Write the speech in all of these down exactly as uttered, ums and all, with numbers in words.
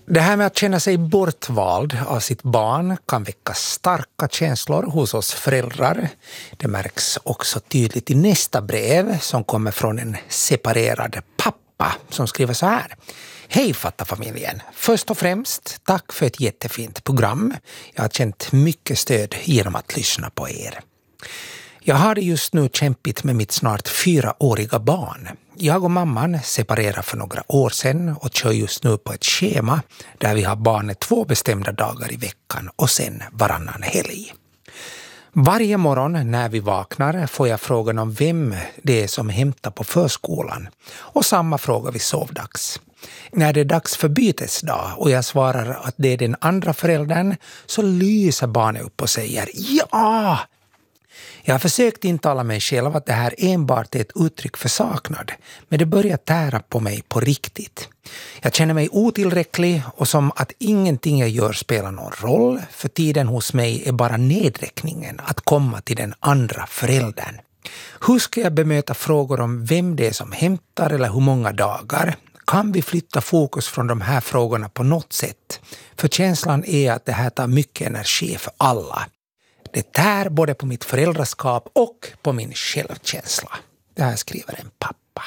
Det här med att känna sig bortvald av sitt barn kan väcka starka känslor hos oss föräldrar. Det märks också tydligt i nästa brev som kommer från en separerad pappa som skriver så här. Hej Fatta-familjen! Först och främst, tack för ett jättefint program. Jag har känt mycket stöd genom att lyssna på er. Jag har just nu kämpit med mitt snart fyraåriga barn. Jag och mamman separerade för några år sedan och kör just nu på ett schema där vi har barnet två bestämda dagar i veckan och sen varannan helg. Varje morgon när vi vaknar får jag frågan om vem det är som hämtar på förskolan och samma fråga vid sovdags. När det är dags för bytesdag och jag svarar att det är den andra föräldern så lyser barnet upp och säger ja! Jag har försökt intala mig själv att det här enbart är ett uttryck för saknad, men det börjar tära på mig på riktigt. Jag känner mig otillräcklig och som att ingenting jag gör spelar någon roll, för tiden hos mig är bara nedräkningen att komma till den andra föräldern. Hur ska jag bemöta frågor om vem det är som hämtar eller hur många dagar? Kan vi flytta fokus från de här frågorna på något sätt? För känslan är att det här tar mycket energi för alla. Det tär både på mitt föräldraskap och på min självkänsla. Det här skriver en pappa.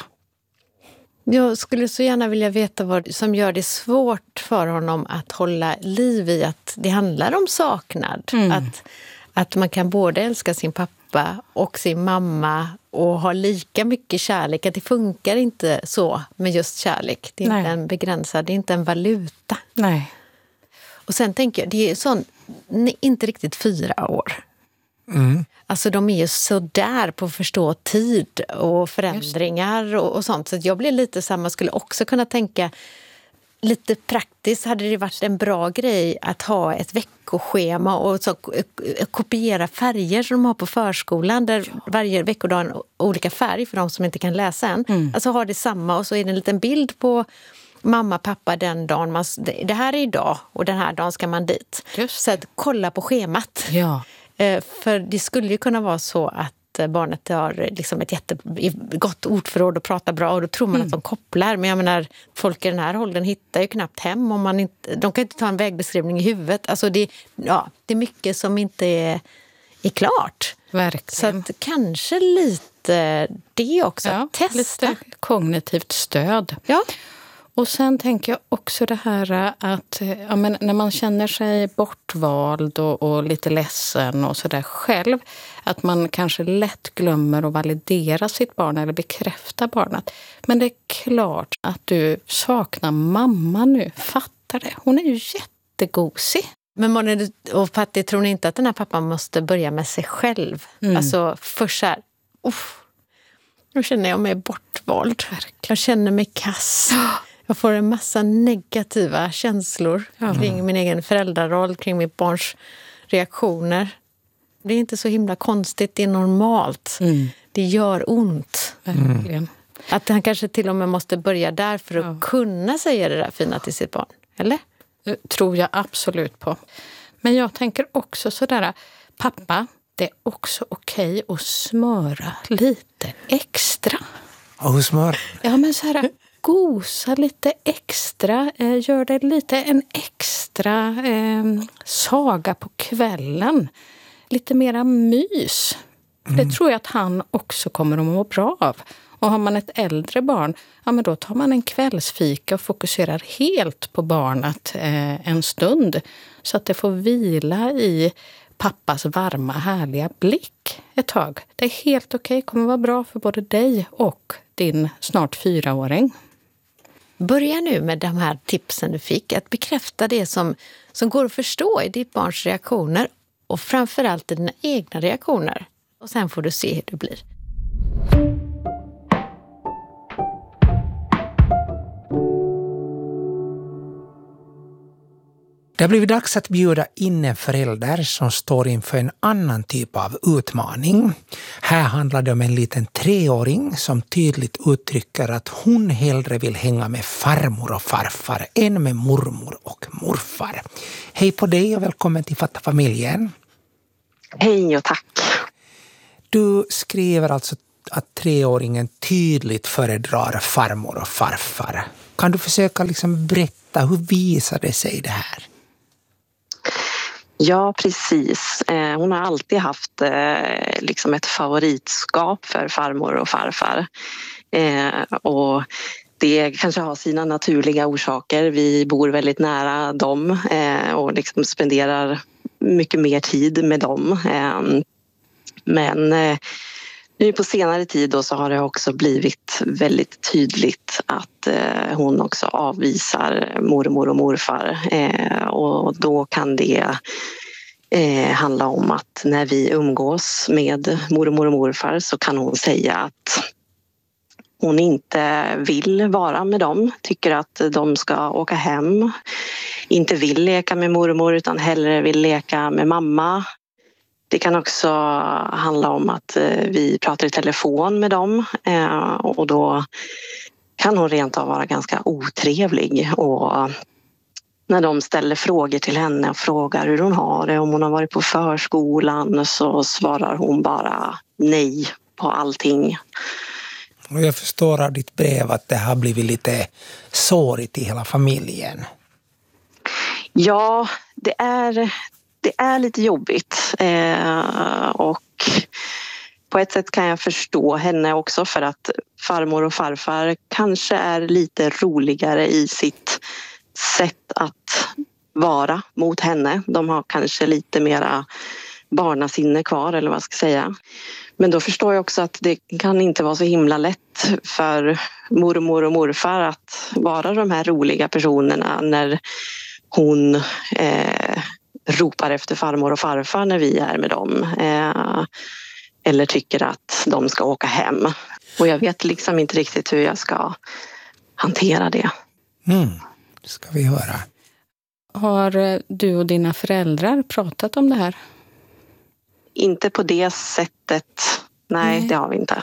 Jag skulle så gärna vilja veta vad som gör det svårt för honom att hålla liv i att det handlar om saknad. Mm. Att, att man kan både älska sin pappa och sin mamma och ha lika mycket kärlek. Att det funkar inte så med just kärlek. Det är Nej. inte en begränsad, det är inte en valuta. Nej. Och sen tänker jag, det är sån, inte riktigt fyra år. Mm. Alltså de är ju så där på att förstå tid och förändringar och, och sånt. Så att jag blir lite samma, skulle också kunna tänka lite praktiskt hade det varit en bra grej att ha ett veckoschema och så kopiera färger som de har på förskolan där ja. varje veckodag har en olika färg för de som inte kan läsa än. Mm. Alltså ha det samma och så är det en liten bild på mamma, pappa den dagen. Man, det här är idag och den här dagen ska man dit. Just. Så att kolla på schemat. Ja. För det skulle ju kunna vara så att barnet har liksom ett jättegott ordförråd och pratar bra och då tror man mm. att de kopplar. Men jag menar, folk i den här åldern hittar ju knappt hem om man inte, de kan inte ta en vägbeskrivning i huvudet. Alltså det, ja, det är mycket som inte är, är klart. Verkligen. Så att kanske lite det också. Ja, testa. Lite kognitivt stöd. Ja. Och sen tänker jag också det här att ja, men när man känner sig bortvald och, och lite ledsen och sådär själv, att man kanske lätt glömmer att validera sitt barn eller bekräfta barnet. Men det är klart att du saknar mamma nu, fattar det. Hon är ju jättegosig. Men Moni och Patti, tror ni inte att den här pappan måste börja med sig själv? Mm. Alltså först så här, uff, nu känner jag mig bortvald. Verkligen. Jag känner mig kass. Jag får en massa negativa känslor mm. kring min egen föräldraroll, kring mitt barns reaktioner. Det är inte så himla konstigt, det är normalt. Mm. Det gör ont. Mm. Att han kanske till och med måste börja där för att ja. kunna säga det där fina till sitt barn. Eller? Det tror jag absolut på. Men jag tänker också sådär, pappa, det är också okej att smöra lite extra. Och hur smör? Ja, men så här, gosa lite extra. Eh, gör det lite en extra eh, saga på kvällen. Lite mera mys. Mm. Det tror jag att han också kommer att må bra av. Och har man ett äldre barn, ja men då tar man en kvällsfika och fokuserar helt på barnet eh, en stund. Så att det får vila i pappas varma, härliga blick ett tag. Det är helt okej, kommer vara bra för både dig och din snart fyraåring. Börja nu med de här tipsen du fick. Att bekräfta det som, som går att förstå i ditt barns reaktioner. Och framförallt dina egna reaktioner. Och sen får du se hur det blir. Det har blivit dags att bjuda in en förälder som står inför en annan typ av utmaning. Här handlar det om en liten treåring som tydligt uttrycker att hon hellre vill hänga med farmor och farfar än med mormor och morfar. Hej på dig och välkommen till Fatta-familjen. Hej och tack. Du skriver alltså att treåringen tydligt föredrar farmor och farfar. Kan du försöka liksom berätta, hur visade sig det här? Ja, precis. Hon har alltid haft liksom ett favoritskap för farmor och farfar. Och det kanske har sina naturliga orsaker. Vi bor väldigt nära dem och liksom spenderar mycket mer tid med dem. Men nu på senare tid då så har det också blivit väldigt tydligt att hon också avvisar mormor och morfar. Och då kan det handla om att när vi umgås med mormor och morfar så kan hon säga att hon inte vill vara med dem, tycker att de ska åka hem, inte vill leka med mormor utan hellre vill leka med mamma. Det kan också handla om att vi pratar i telefon med dem och då kan hon rent av vara ganska otrevlig. Och när de ställer frågor till henne och frågar hur hon har det, om hon har varit på förskolan, så svarar hon bara nej på allting. Och jag förstår av ditt brev att det har blivit lite sårigt i hela familjen. Ja, det är, det är lite jobbigt. Eh, och på ett sätt kan jag förstå henne också, för att farmor och farfar kanske är lite roligare i sitt sätt att vara mot henne. De har kanske lite mera barnasinne kvar, eller vad jag ska säga. Men då förstår jag också att det kan inte vara så himla lätt för mormor och morfar att vara de här roliga personerna när hon eh, ropar efter farmor och farfar när vi är med dem. Eh, eller tycker att de ska åka hem. Och jag vet liksom inte riktigt hur jag ska hantera det. Mm, det ska vi höra. Har du och dina föräldrar pratat om det här? Inte på det sättet. Nej, Nej, det har vi inte.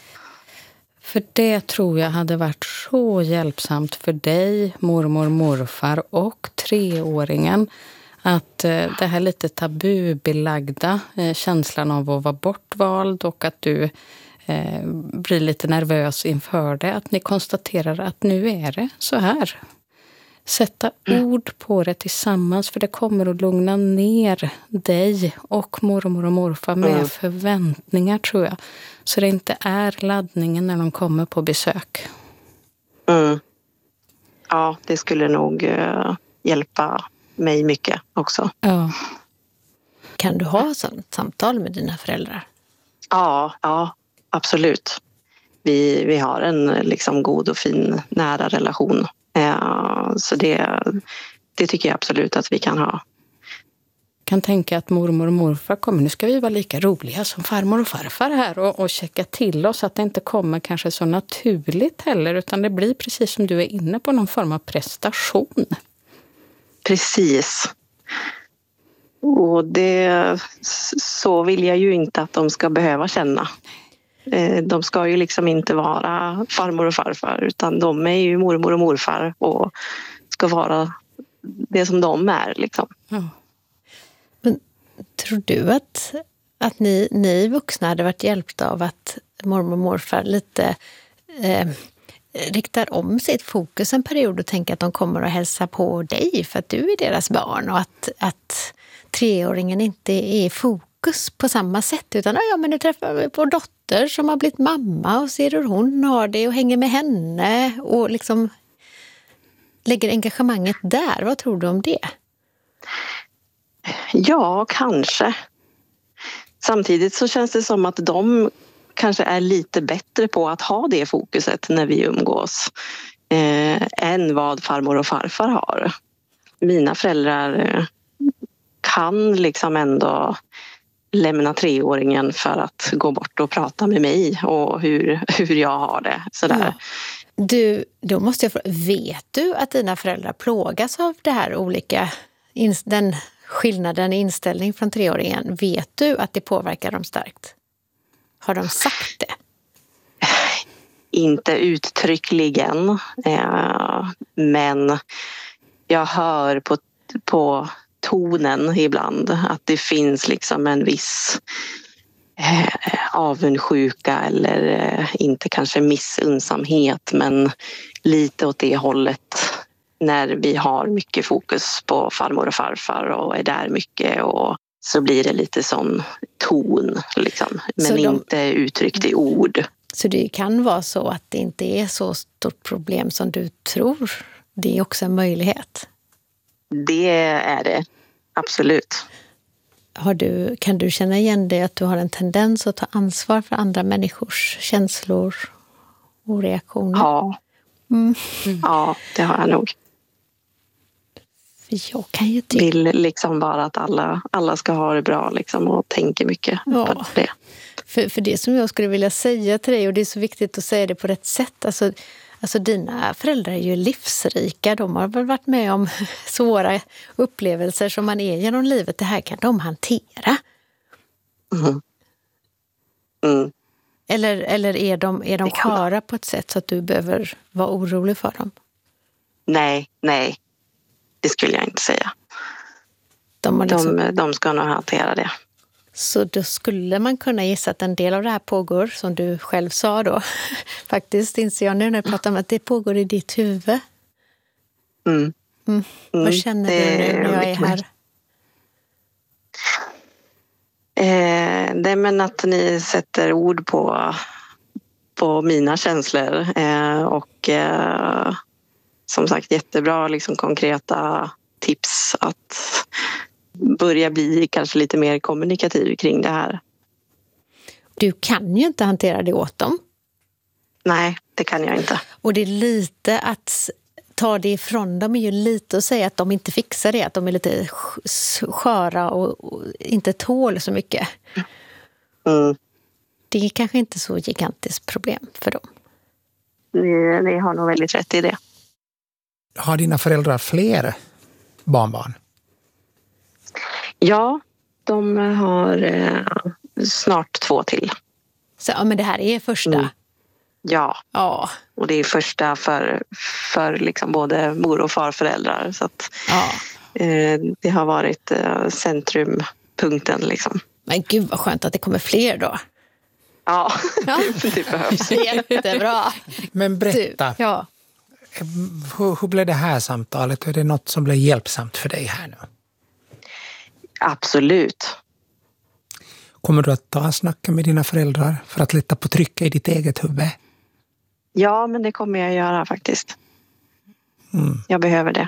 För det tror jag hade varit så hjälpsamt för dig, mormor, morfar och treåringen. Att det här lite tabubelagda känslan av att vara bortvald och att du eh, blir lite nervös inför det. Att ni konstaterar att nu är det så här. Sätta mm. ord på det tillsammans, för det kommer att lugna ner dig och mormor och morfar med mm. förväntningar, tror jag. Så det inte är laddningen när de kommer på besök. Mm. Ja, det skulle nog uh, hjälpa mig mycket också. Ja. Kan du ha sånt samtal med dina föräldrar? Ja, ja, absolut. Vi, vi har en liksom god och fin nära relation. Så det, det tycker jag absolut att vi kan ha. Jag kan tänka att mormor och morfar kommer. Nu ska vi vara lika roliga som farmor och farfar här och, och checka till oss, att det inte kommer kanske så naturligt heller, utan det blir precis som du är inne på, någon form av prestation. Precis. Och det, så vill jag ju inte att de ska behöva känna. De ska ju liksom inte vara farmor och farfar, utan de är ju mormor och morfar och ska vara det som de är liksom. Ja. Men tror du att, att ni, ni vuxna hade varit hjälpta av att mormor och morfar lite eh, riktar om sitt fokus en period och tänker att de kommer att hälsa på dig för att du är deras barn, och att, att treåringen inte är fokus på samma sätt, utan ja, men nu träffar vi på dotter som har blivit mamma och ser hur hon har det och hänger med henne och liksom lägger engagemanget där. Vad tror du om det? Ja, kanske. Samtidigt så känns det som att de kanske är lite bättre på att ha det fokuset när vi umgås eh, än vad farmor och farfar har. Mina föräldrar kan liksom ändå lämna treåringen för att gå bort och prata med mig och hur, hur jag har det. Sådär. Ja. Du, då måste jag fråga, vet du att dina föräldrar plågas av det här olika, den skillnaden i inställning från treåringen? Vet du att det påverkar dem starkt? Har de sagt det? Inte uttryckligen, eh, men jag hör på, på tonen ibland att det finns liksom en viss eh, avundsjuka eller eh, inte kanske missunnsamhet, men lite åt det hållet när vi har mycket fokus på farmor och farfar och är där mycket, och så blir det lite sån ton liksom, men Så de... inte uttryckt i ord. Så det kan vara så att det inte är så stort problem som du tror. Det är också en möjlighet. Det är det, absolut. Har du, kan du känna igen det att du har en tendens att ta ansvar för andra människors känslor och reaktioner? Ja, mm. ja det har jag nog. För jag kan ju tycka... Vill liksom bara att alla, alla ska ha det bra liksom, och tänker mycket ja. på det. För, för det som jag skulle vilja säga till dig, och det är så viktigt att säga det på rätt sätt. Alltså, alltså dina föräldrar är ju livsrika. De har väl varit med om svåra upplevelser som man är genom livet. Det här kan de hantera. Mm. Mm. Eller, eller är de, är de sköra på ett sätt så att du behöver vara orolig för dem? Nej, nej. Det skulle jag inte säga. De, har liksom... de, de ska nog hantera det. Så då skulle man kunna gissa att en del av det här pågår, som du själv sa då. Faktiskt inser jag nu när jag pratar om att det pågår i ditt huvud. Mm. Mm. Mm. Vad känner du nu när jag är här? Eh, det är men att ni sätter ord på, på mina känslor. Eh, och eh, som sagt jättebra liksom, konkreta tips att börja bli kanske lite mer kommunikativ kring det här. Du kan ju inte hantera det åt dem. Nej, det kan jag inte. Och det är lite att ta det ifrån dem är ju lite att säga att de inte fixar det. Att de är lite sköra och, och inte tål så mycket. Mm. Det är kanske inte så gigantiskt problem för dem. Ni, ni har nog väldigt rätt i det. Har dina föräldrar fler barnbarn? Ja, de har eh, snart två till. Så ja, men det här är första. Mm. Ja. Ja. Och det är första för, för liksom både mor- och farföräldrar. Så att, ja. eh, det har varit eh, centrumpunkten. Liksom. Men gud vad skönt att det kommer fler då. Ja, ja. det, det behövs. Jättebra. Men berätta, du, ja. hur, hur blev det här samtalet? Är det något som blev hjälpsamt för dig här nu? Absolut. Kommer du att ta snacken med dina föräldrar för att lätta på trycket i ditt eget huvud? Ja, men det kommer jag göra faktiskt. Mm. Jag behöver det.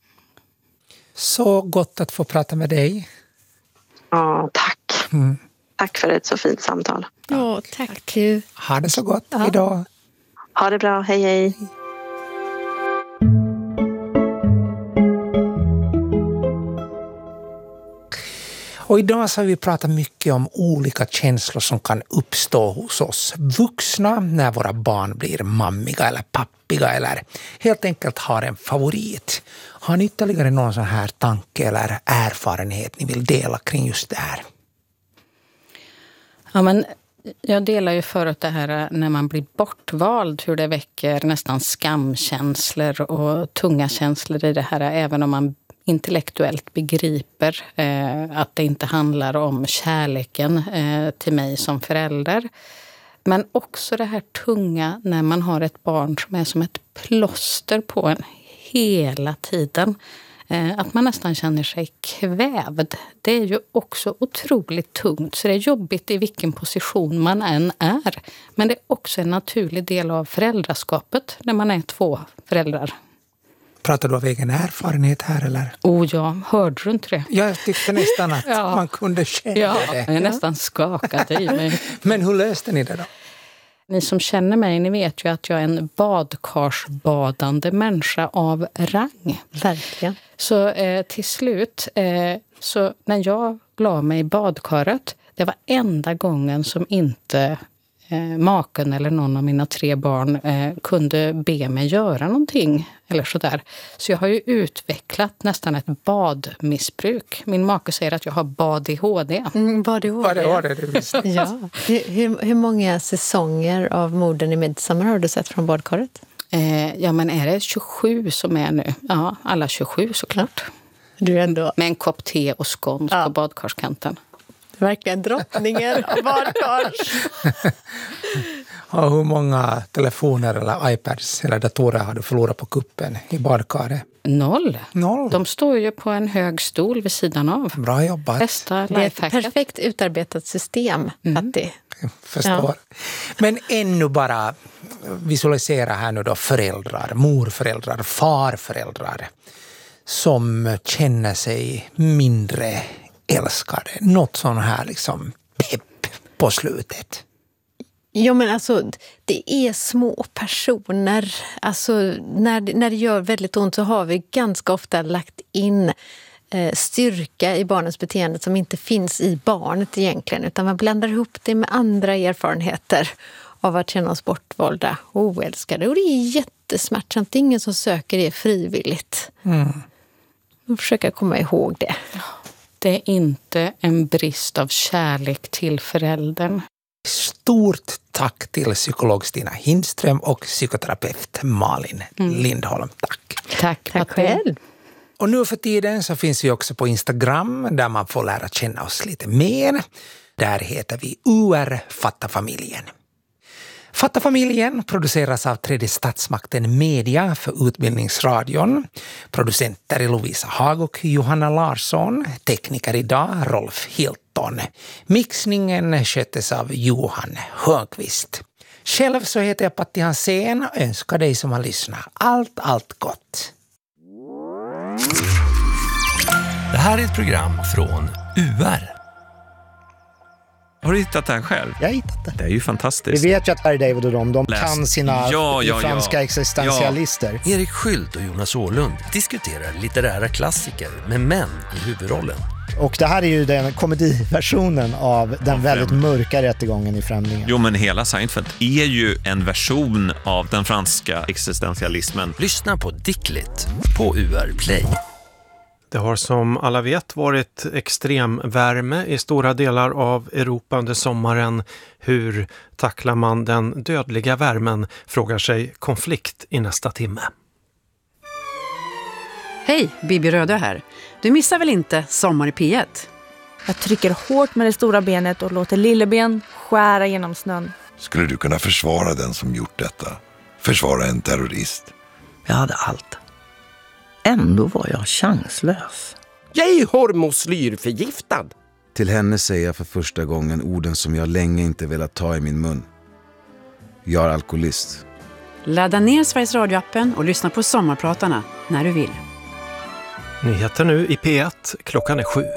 Så gott att få prata med dig. Ja, tack. Mm. Tack för ett så fint samtal. Ja, tack. Ha det så gott ja. idag. Ha det bra, hej hej. Och idag så har vi pratat mycket om olika känslor som kan uppstå hos oss vuxna när våra barn blir mammiga eller pappiga eller helt enkelt har en favorit. Har ni ytterligare någon sån här tanke eller erfarenhet ni vill dela kring just det här? Ja, men jag delar ju förut det här när man blir bortvald, hur det väcker nästan skamkänslor och tunga känslor i det här, även om man intellektuellt begriper eh, att det inte handlar om kärleken eh, till mig som förälder. Men också det här tunga när man har ett barn som är som ett plåster på en hela tiden. Eh, att man nästan känner sig kvävd. Det är ju också otroligt tungt, så det är jobbigt i vilken position man än är. Men det är också en naturlig del av föräldraskapet när man är två föräldrar. Pratar du av egen erfarenhet här eller? Oh ja, hörde du inte det? Jag tyckte nästan att ja. man kunde känna ja, det. Jag är nästan skakad i mig. Men hur löste ni det då? Ni som känner mig, ni vet ju att jag är en badkarsbadande människa av rang. Verkligen. Så eh, till slut, eh, så när jag la mig i badkaret, det var enda gången som inte eh, maken eller någon av mina tre barn eh, kunde be mig göra någonting eller sådär. Så jag har ju utvecklat nästan ett badmissbruk. Min make säger att jag har bad i H D. Mm, bad i H D. Bad i H D, det visst. Ja. Hur, hur många säsonger av Morden i Midsommar har du sett från badkaret? Eh, ja, men är det tjugosju som är nu? Ja, alla tjugosju såklart. Du är ändå... Med en kopp te och scones ja. på badkarskanten. Verkligen drottningen av badkars. Och hur många telefoner eller iPads eller datorer har du förlorat på kuppen i badkaret? Noll. Noll. De står ju på en hög stol vid sidan av. Bra jobbat. Bästa Det är ett lifehacket. perfekt utarbetat system. Mm. Att det, Förstår. Men ännu bara visualisera här nu då föräldrar, morföräldrar, farföräldrar som känner sig mindre älskade. Något sån här liksom pepp på slutet. ja, men alltså, det är små personer. Alltså, när, det, när det gör väldigt ont så har vi ganska ofta lagt in eh, styrka i barnens beteende som inte finns i barnet egentligen. Utan man blandar ihop det med andra erfarenheter av att känna oss bortvalda och oälskade. Och det är jättesmärtsamt. Det är ingen som söker det frivilligt. Mm. Jag försöker komma ihåg det. Det är inte en brist av kärlek till föräldern. Stort tack till psykolog Stina Hindström och psykoterapeut Malin Mm. Lindholm. Tack. Tack, Tack själv. Och nu för tiden så finns vi också på Instagram där man får lära känna oss lite mer. Där heter vi U R Fatta-familjen. Fatta-familjen produceras av Tredje statsmakten Media för Utbildningsradion. Producenter är Lovisa Hag och Johanna Larsson. Tekniker idag Rolf Hilton. Mixningen sköttes av Johan Hörnqvist. Själv så heter jag Patti Hansén och önskar dig som har lyssnat allt, allt gott. Det här är ett program från U R. Har du hittat det här själv? Jag har hittat det. Det är ju fantastiskt. Vi vet ju att Harry David och de, de Läs. kan sina Ja, ja, franska ja. existentialister. Erik Skylt och Jonas Åhlund diskuterar litterära klassiker med män i huvudrollen. Och det här är ju den komediversionen av den väldigt mörka rättegången i Främlingen. Jo, men hela Seinfeld är ju en version av den franska existentialismen. Lyssna på Dicklit på U R Play. Det har som alla vet varit extrem värme i stora delar av Europa under sommaren. Hur tacklar man den dödliga värmen, frågar sig Konflikt i nästa timme. Hej, Bibi Röde här. Du missar väl inte Sommar i P ett? Jag trycker hårt med det stora benet och låter lilleben skära genom snön. Skulle du kunna försvara den som gjort detta? Försvara en terrorist? Jag hade allt. Ändå var jag chanslös. Jag är hormoslyrförgiftad. Till henne säger jag för första gången orden som jag länge inte velat ta i min mun. Jag är alkoholist. Ladda ner Sveriges radioappen och lyssna på Sommarpratarna när du vill. Nyheter nu i P ett, klockan är sju.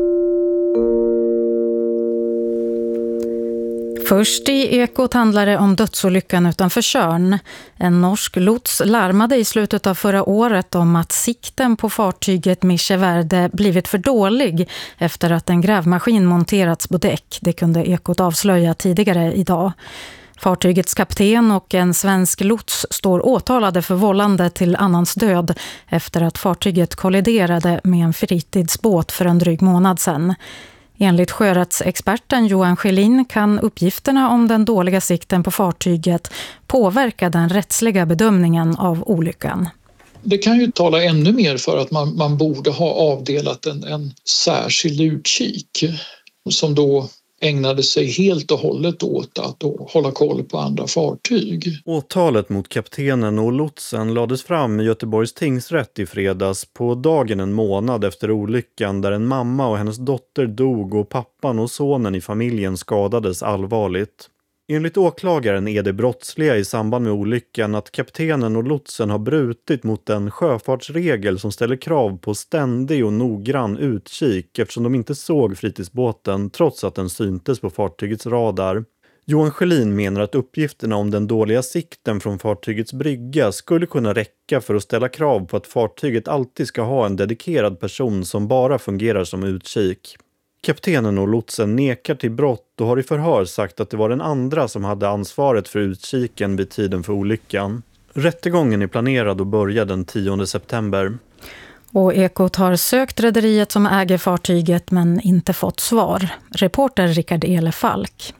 Först i Ekot handlar det om dödsolyckan utanför Tjörn. En norsk lots larmade i slutet av förra året om att sikten på fartyget Micheverde blivit för dålig efter att en grävmaskin monterats på däck. Det kunde Ekot avslöja tidigare idag. Fartygets kapten och en svensk lots står åtalade för vållande till annans död efter att fartyget kolliderade med en fritidsbåt för en dryg månad sedan. Enligt sjörättsexperten Johan Schelin kan uppgifterna om den dåliga sikten på fartyget påverka den rättsliga bedömningen av olyckan. Det kan ju tala ännu mer för att man, man borde ha avdelat en, en särskild utkik som då ägnade sig helt och hållet åt att då hålla koll på andra fartyg. Åtalet mot kaptenen och lotsen lades fram i Göteborgs tingsrätt i fredags på dagen en månad efter olyckan där en mamma och hennes dotter dog och pappan och sonen i familjen skadades allvarligt. Enligt åklagaren är det brottsliga i samband med olyckan att kaptenen och lotsen har brutit mot en sjöfartsregel som ställer krav på ständig och noggrann utkik eftersom de inte såg fritidsbåten trots att den syntes på fartygets radar. Johan Schelin menar att uppgifterna om den dåliga sikten från fartygets brygga skulle kunna räcka för att ställa krav på att fartyget alltid ska ha en dedikerad person som bara fungerar som utkik. Kaptenen och lotsen nekar till brott och har i förhör sagt att det var den andra som hade ansvaret för utkiken vid tiden för olyckan. Rättegången är planerad att börja den tionde september. Och Ekot har sökt rederiet som äger fartyget men inte fått svar. Reporter Rickard Elefalk.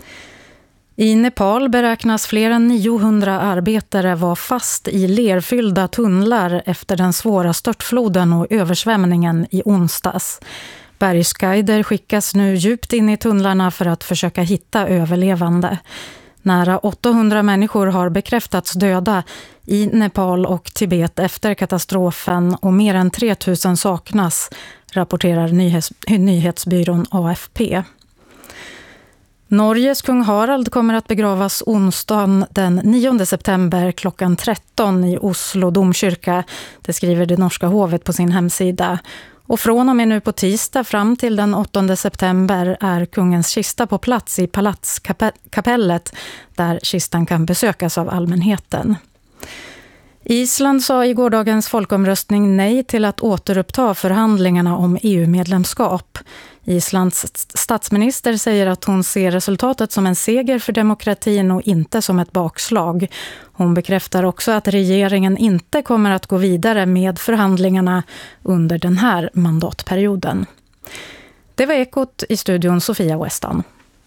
I Nepal beräknas fler än niohundra arbetare vara fast i lerfyllda tunnlar efter den svåra störtfloden och översvämningen i onsdags. Bergsguider skickas nu djupt in i tunnlarna för att försöka hitta överlevande. Nära åttahundra människor har bekräftats döda i Nepal och Tibet efter katastrofen och mer än tre tusen saknas, rapporterar nyhets- nyhetsbyrån A F P. Norges kung Harald kommer att begravas onsdagen den nionde september klockan tretton i Oslo domkyrka. Det skriver det norska hovet på sin hemsida. Och från och med nu på tisdag fram till den åttonde september är kungens kista på plats i palatskapellet där kistan kan besökas av allmänheten. Island sa i gårdagens folkomröstning nej till att återuppta förhandlingarna om E U-medlemskap. Islands statsminister säger att hon ser resultatet som en seger för demokratin och inte som ett bakslag. Hon bekräftar också att regeringen inte kommer att gå vidare med förhandlingarna under den här mandatperioden. Det var Ekot, i studion Sofia Westan.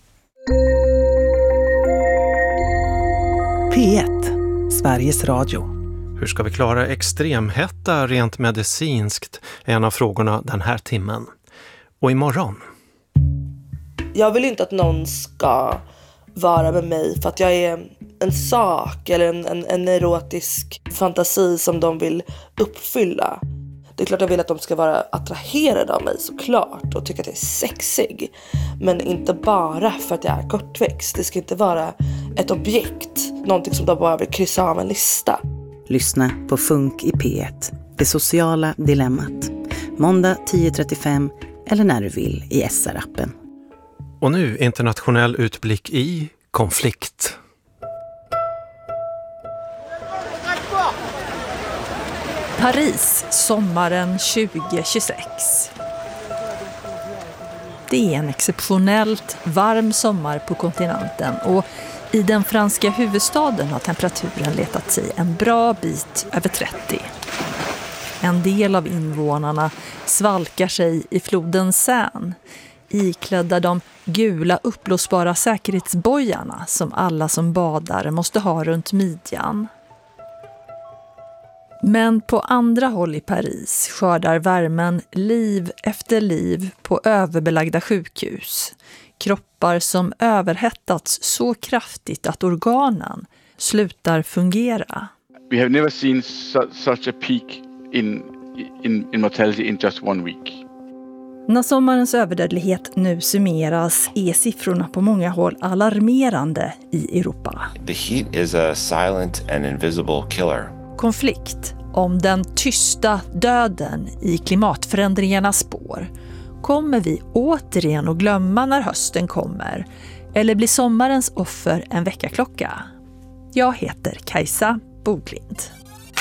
P ett, Sveriges Radio. Hur ska vi klara extremhetta rent medicinskt är en av frågorna den här timmen. Och imorgon. Jag vill inte att någon ska vara med mig för att jag är en sak eller en, en, en erotisk fantasi som de vill uppfylla. Det är klart jag vill att de ska vara attraherade av mig såklart och tycka att jag är sexig. Men inte bara för att jag är kortväxt. Det ska inte vara ett objekt, någonting som de bara vill kryssa av en lista. Lyssna på Funk i P ett, det sociala dilemmat. Måndag tio trettiofem eller när du vill i S R-appen. Och nu internationell utblick i konflikt. Paris, sommaren tjugo tjugosex. Det är en exceptionellt varm sommar på kontinenten och i den franska huvudstaden har temperaturen letat sig en bra bit över trettio. En del av invånarna svalkar sig i floden Seine, iklädda de gula uppblåsbara säkerhetsbojarna som alla som badar måste ha runt midjan. Men på andra håll i Paris skördar värmen liv efter liv på överbelagda sjukhus. Kroppar som överhettats så kraftigt att organen slutar fungera. We have never seen su- such a peak in, in, in mortality in just one week. När sommarens överdödlighet nu summeras är siffrorna på många håll alarmerande i Europa. The heat is a silent and invisible killer. Konflikt om den tysta döden i klimatförändringarnas spår. Kommer vi återigen att glömma när hösten kommer? Eller blir sommarens offer en väckarklocka? Jag heter Kajsa Bodlind.